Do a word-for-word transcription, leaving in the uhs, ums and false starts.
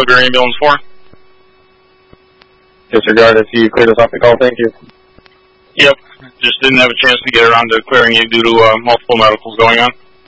of your ambulance for? Disregard if you cleared us off the call, thank you. Yep, just didn't have a chance to get around to clearing you due to uh, multiple medicals going on.